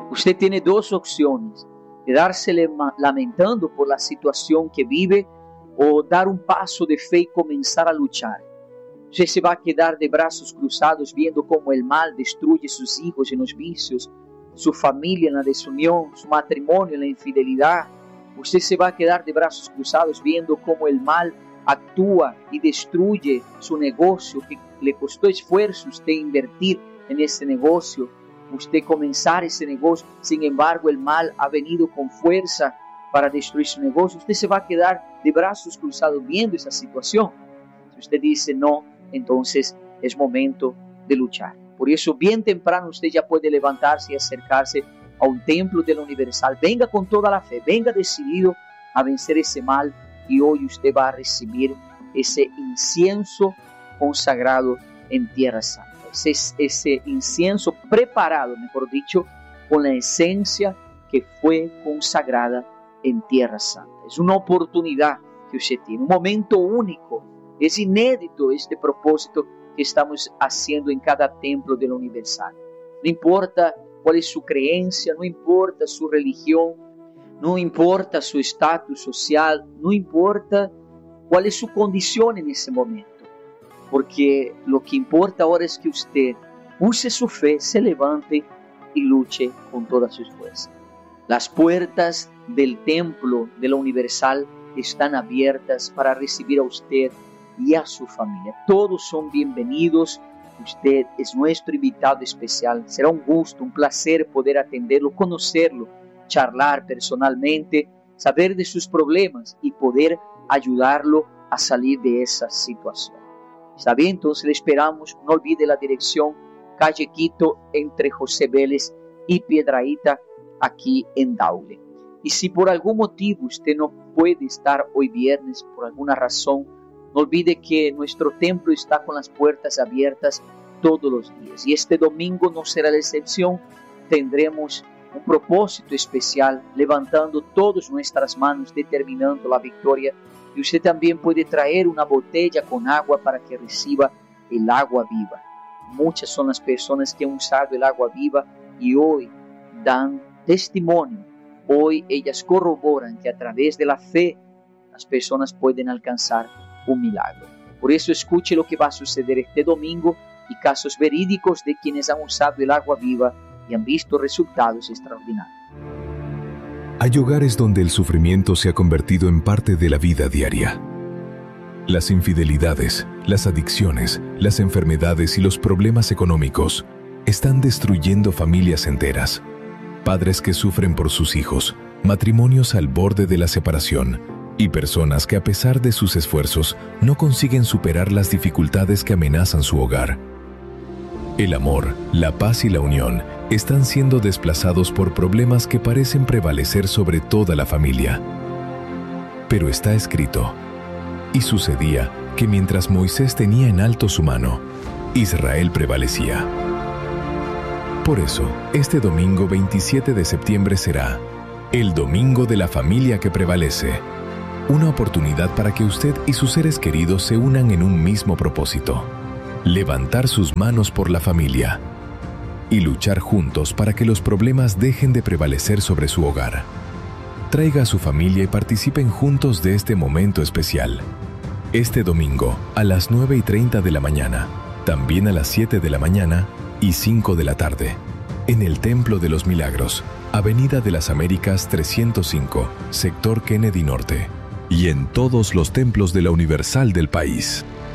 Usted tiene dos opciones: quedarse lamentando por la situación que vive o dar un paso de fe y comenzar a luchar. Usted se va a quedar de brazos cruzados viendo cómo el mal destruye sus hijos en los vicios, su familia en la desunión, su matrimonio en la infidelidad. Usted se va a quedar de brazos cruzados viendo cómo el mal actúa y destruye su negocio, que le costó esfuerzo usted invertir en ese negocio, usted comenzar ese negocio. Sin embargo, el mal ha venido con fuerza para destruir su negocio. Usted se va a quedar de brazos cruzados viendo esa situación. Si usted dice no, entonces es momento de luchar. Por eso, bien temprano usted ya puede levantarse y acercarse a un templo de la Universal. Venga con toda la fe, venga decidido a vencer ese mal, y hoy usted va a recibir ese incienso consagrado en Tierra Santa. Ese incienso preparado, mejor dicho, con la esencia que fue consagrada en Tierra Santa. Es una oportunidad que usted tiene, un momento único. Es inédito este propósito que estamos haciendo en cada templo de la Universal. No importa cuál es su creencia, no importa su religión, no importa su estatus social, no importa cuál es su condición en ese momento. Porque lo que importa ahora es que usted use su fe, se levante y luche con todas sus fuerzas. Las puertas del templo de la Universal están abiertas para recibir a usted y a su familia. Todos son bienvenidos. Usted es nuestro invitado especial. Será un gusto, un placer poder atenderlo, conocerlo, charlar personalmente, saber de sus problemas y poder ayudarlo a salir de esa situación. ¿Está bien? Entonces le esperamos. No olvide la dirección: calle Quito, entre José Vélez y Piedrahíta, aquí en Daule. Y si por algún motivo usted no puede estar hoy viernes, por alguna razón, no olvide que nuestro templo está con las puertas abiertas todos los días. Y este domingo no será la excepción. Tendremos un propósito especial, levantando todas nuestras manos, determinando la victoria. Y usted también puede traer una botella con agua para que reciba el agua viva. Muchas son las personas que han usado el agua viva y hoy dan testimonio. Hoy ellas corroboran que a través de la fe las personas pueden alcanzar un milagro. Por eso escuche lo que va a suceder este domingo y casos verídicos de quienes han usado el agua viva y han visto resultados extraordinarios. Hay hogares donde el sufrimiento se ha convertido en parte de la vida diaria. Las infidelidades, las adicciones, las enfermedades y los problemas económicos están destruyendo familias enteras. Padres que sufren por sus hijos, matrimonios al borde de la separación y personas que a pesar de sus esfuerzos no consiguen superar las dificultades que amenazan su hogar. El amor, la paz y la unión están siendo desplazados por problemas que parecen prevalecer sobre toda la familia. Pero está escrito: y sucedía que mientras Moisés tenía en alto su mano, Israel prevalecía. Por eso, este domingo 27 de septiembre será el Domingo de la Familia que Prevalece. Una oportunidad para que usted y sus seres queridos se unan en un mismo propósito: levantar sus manos por la familia y luchar juntos para que los problemas dejen de prevalecer sobre su hogar. Traiga a su familia y participen juntos de este momento especial. Este domingo a las 9:30 de la mañana, también a las 7 de la mañana y 5 de la tarde, en el Templo de los Milagros, Avenida de las Américas 305, Sector Kennedy Norte, y en todos los templos de la Universal del país.